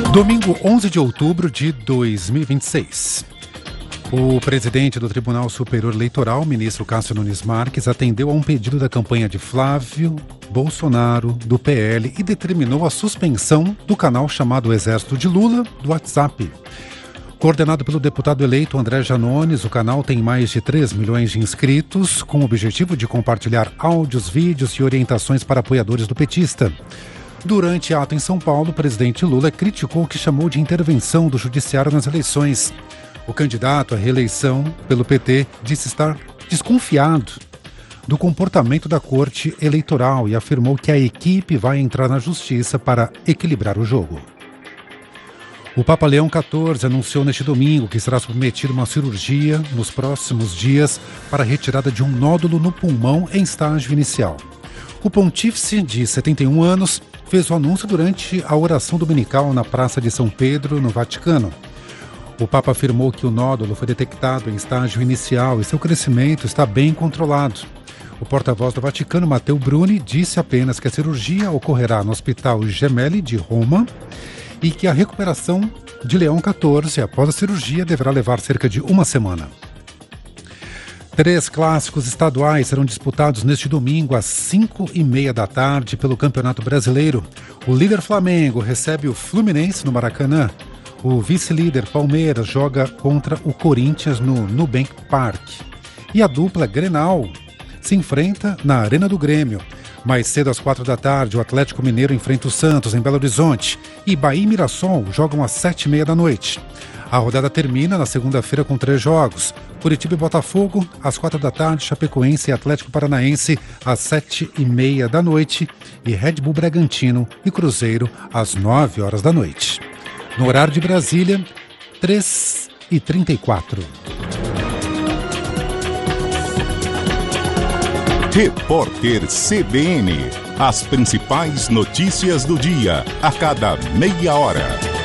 Domingo 11 de outubro de 2026. O presidente do Tribunal Superior Eleitoral, ministro Cássio Nunes Marques, atendeu a um pedido da campanha de Flávio Bolsonaro, do PL, e determinou a suspensão do canal chamado Exército de Lula, do WhatsApp. Coordenado pelo deputado eleito André Janones, o canal tem mais de 3 milhões de inscritos, com o objetivo de compartilhar áudios, vídeos e orientações para apoiadores do petista. Durante ato em São Paulo, o presidente Lula criticou o que chamou de intervenção do judiciário nas eleições. O candidato à reeleição pelo PT disse estar desconfiado do comportamento da Corte Eleitoral e afirmou que a equipe vai entrar na justiça para equilibrar o jogo. O Papa Leão XIV anunciou neste domingo que será submetido a uma cirurgia nos próximos dias para a retirada de um nódulo no pulmão em estágio inicial. O pontífice, de 71 anos, fez o anúncio durante a oração dominical na Praça de São Pedro, no Vaticano. O Papa afirmou que o nódulo foi detectado em estágio inicial e seu crescimento está bem controlado. O porta-voz do Vaticano, Matteo Bruni, disse apenas que a cirurgia ocorrerá no Hospital Gemelli de Roma e que a recuperação de Leão XIV após a cirurgia deverá levar cerca de uma semana. 3 clássicos estaduais serão disputados neste domingo às 5h30 da tarde pelo Campeonato Brasileiro. O líder Flamengo recebe o Fluminense no Maracanã. O vice-líder Palmeiras joga contra o Corinthians no Nubank Park. E a dupla Grenal se enfrenta na Arena do Grêmio. Mais cedo, às 4 da tarde, o Atlético Mineiro enfrenta o Santos em Belo Horizonte. E Bahia e Mirassol jogam às 7h30 da noite. A rodada termina na segunda-feira com 3 jogos. Curitiba e Botafogo, às 4 da tarde, Chapecoense e Atlético Paranaense, às 7h30 da noite, e Red Bull Bragantino e Cruzeiro, às 9 horas da noite. No horário de Brasília, 3h34. Repórter CBN. As principais notícias do dia, a cada meia hora.